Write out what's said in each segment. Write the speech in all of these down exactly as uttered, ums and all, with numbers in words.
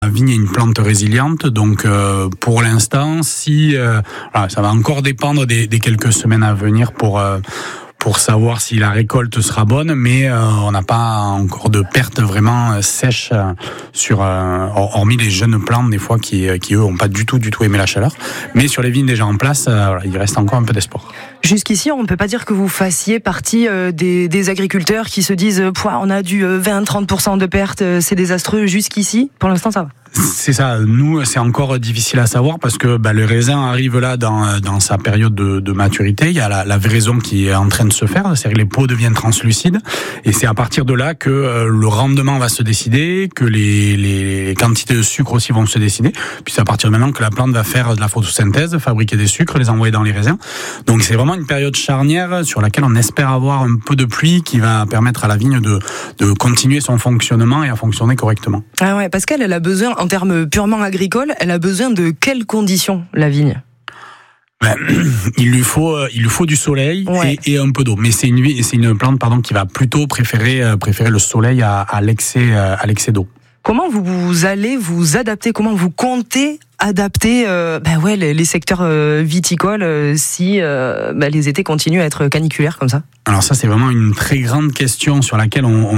vigne est une plante résiliente, donc euh, pour l'instant, si euh, voilà, ça va encore dépendre des, des quelques semaines à venir pour euh, pour savoir si la récolte sera bonne, mais euh, on n'a pas encore de pertes vraiment euh, sèches euh, sur euh, hormis les jeunes plantes des fois qui qui eux ont pas du tout du tout aimé la chaleur, mais sur les vignes déjà en place, euh, voilà, il reste encore un peu d'espoir. Jusqu'ici, on ne peut pas dire que vous fassiez partie euh, des, des agriculteurs qui se disent euh, on a du euh, vingt à trente pour cent de pertes, euh, c'est désastreux. Jusqu'ici, pour l'instant, ça va. C'est ça. Nous, c'est encore difficile à savoir parce que bah, le raisin arrive là dans, dans sa période de, de maturité. Il y a la, la vraison qui est en train de se faire, c'est-à-dire que les peaux deviennent translucides, et c'est à partir de là que euh, le rendement va se décider, que les, les quantités de sucre aussi vont se décider. Puis c'est à partir de maintenant que la plante va faire de la photosynthèse, fabriquer des sucres, les envoyer dans les raisins. Donc c'est vraiment une période charnière sur laquelle on espère avoir un peu de pluie qui va permettre à la vigne de, de continuer son fonctionnement et à fonctionner correctement. Ah ouais, Pascal, elle a besoin, en termes purement agricoles, elle a besoin de quelles conditions, la vigne ? Ben, il lui faut, il lui faut du soleil, ouais, et, et un peu d'eau. Mais c'est une, c'est une plante, pardon, qui va plutôt préférer, préférer le soleil à, à l'excès, à l'excès d'eau. Comment vous, vous allez vous adapter ? Comment vous comptez adapter euh, ben ouais, les, les secteurs euh, viticoles euh, si euh, ben les étés continuent à être caniculaires comme ça ? Alors ça, c'est vraiment une très grande question sur laquelle on,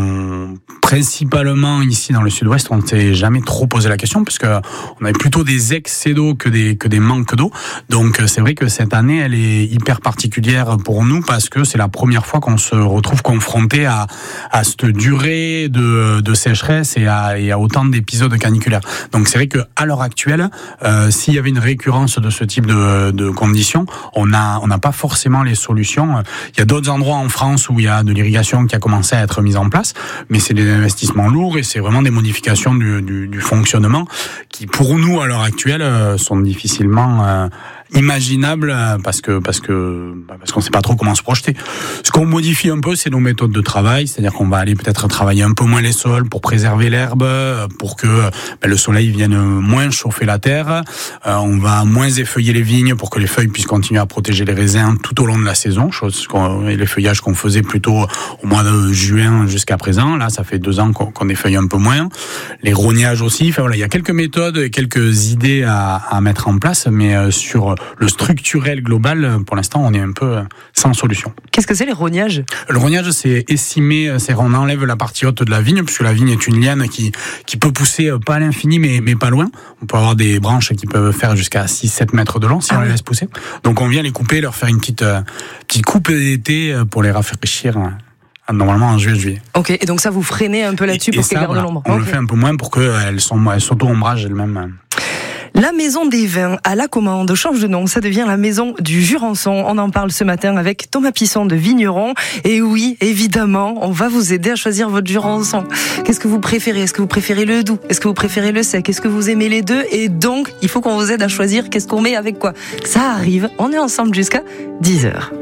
on principalement ici dans le sud-ouest, on ne s'est jamais trop posé la question, puisque on avait plutôt des excès d'eau que des, que des manques d'eau. Donc c'est vrai que cette année, elle est hyper particulière pour nous, parce que c'est la première fois qu'on se retrouve confronté à, à cette durée de, de sécheresse et à, et à autant d'épisodes caniculaires. Donc c'est vrai qu'à l'heure actuelle, Euh, s'il y avait une récurrence de ce type de, de conditions, on a on n'a pas forcément les solutions. Il y a d'autres endroits en France où il y a de l'irrigation qui a commencé à être mise en place, mais c'est des investissements lourds et c'est vraiment des modifications du, du, du fonctionnement qui, pour nous à l'heure actuelle, sont difficilement euh, imaginables parce que parce que parce qu'on sait pas trop comment se projeter. Ce qu'on modifie un peu, c'est nos méthodes de travail, c'est-à-dire qu'on va aller peut-être travailler un peu moins les sols pour préserver l'herbe, pour que ben, le soleil vienne moins chauffer la terre. Euh, on va moins effeuiller les vignes pour que les feuilles puissent continuer à protéger les raisins tout au long de la saison, chose qu'on, et les feuillages qu'on faisait plutôt au mois de juin jusqu'à présent. Là, ça fait deux ans qu'on, qu'on effeuille un peu moins. Les rognages aussi. Enfin voilà, il y a quelques méthodes et quelques idées à, à mettre en place, mais euh, sur le structurel global, pour l'instant, on est un peu sans solution. Qu'est-ce que c'est les rognages ? Le rognage, c'est essimer, c'est on enlève la partie haute de la vigne, puisque la vigne est une liane qui qui peut pousser pas à l'infini, mais mais pas loin. On peut avoir des branches qui peuvent faire jusqu'à six à sept mètres de long si ah on oui. les laisse pousser. Donc on vient les couper, leur faire une petite euh, petite coupe d'été pour les rafraîchir. Normalement en juillet, juillet. Ok, et donc ça vous freinez un peu là-dessus et, pour qu'elles gardent voilà, l'ombre. On okay. le fait un peu moins pour qu'elles sont, elles s'auto-ombragent elles-mêmes. La Maison des Vins à la commande change de nom, ça devient la Maison du Jurançon. On en parle ce matin avec Thomas Pisson de Vigneron. Et oui, évidemment, on va vous aider à choisir votre Jurançon. Qu'est-ce que vous préférez ? Est-ce que vous préférez le doux ? Est-ce que vous préférez le sec ? Est-ce que vous aimez les deux ? Et donc, il faut qu'on vous aide à choisir qu'est-ce qu'on met avec quoi. Ça arrive, on est ensemble jusqu'à dix heures.